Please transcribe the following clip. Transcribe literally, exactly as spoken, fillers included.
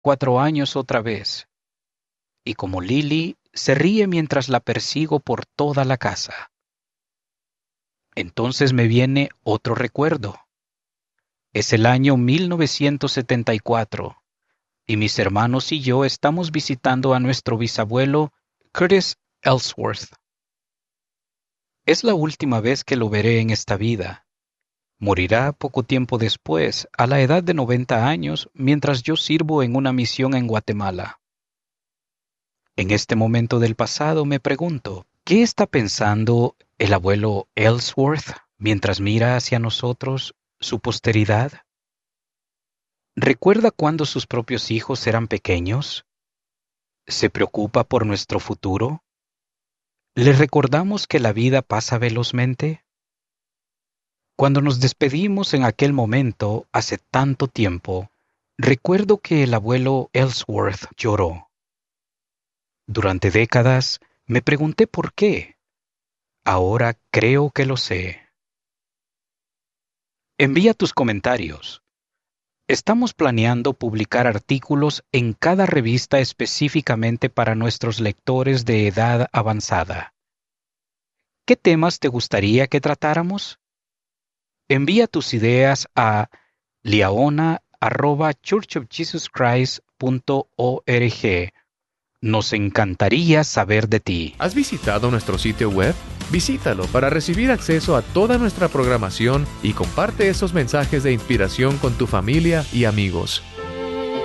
cuatro años otra vez, y como Lily se ríe mientras la persigo por toda la casa. Entonces me viene otro recuerdo. Es el año mil novecientos setenta y cuatro, y mis hermanos y yo estamos visitando a nuestro bisabuelo Curtis Ellsworth. Es la última vez que lo veré en esta vida. Morirá poco tiempo después, a la edad de noventa años, mientras yo sirvo en una misión en Guatemala. En este momento del pasado me pregunto, ¿qué está pensando el abuelo Ellsworth mientras mira hacia nosotros, su posteridad? ¿Recuerda cuando sus propios hijos eran pequeños? ¿Se preocupa por nuestro futuro? ¿Le recordamos que la vida pasa velozmente? Cuando nos despedimos en aquel momento, hace tanto tiempo, recuerdo que el abuelo Ellsworth lloró. Durante décadas me pregunté por qué. Ahora creo que lo sé. Envía tus comentarios. Estamos planeando publicar artículos en cada revista específicamente para nuestros lectores de edad avanzada. ¿Qué temas te gustaría que tratáramos? Envía tus ideas a liaona arroba church of jesus christ punto org. Nos encantaría saber de ti. ¿Has visitado nuestro sitio web? Visítalo para recibir acceso a toda nuestra programación y comparte esos mensajes de inspiración con tu familia y amigos.